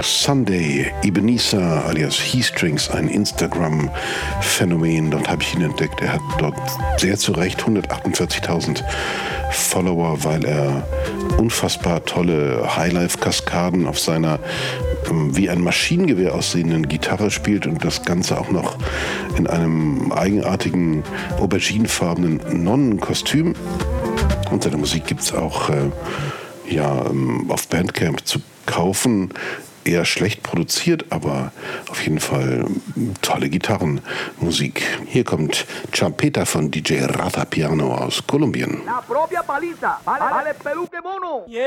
Sunday Ebenezer alias He-Strings, ein Instagram-Phänomen. Dort habe ich ihn entdeckt. Er hat dort sehr zu Recht 148.000 Follower, weil er unfassbar tolle Highlife-Kaskaden auf seiner wie ein Maschinengewehr aussehenden Gitarre spielt und das Ganze auch noch in einem eigenartigen auberginefarbenen Nonnenkostüm. Und seine Musik gibt es auch auf Bandcamp zu kaufen. Eher schlecht produziert, aber auf jeden Fall tolle Gitarrenmusik. Hier kommt Champeta von DJ Rata Piano aus Kolumbien.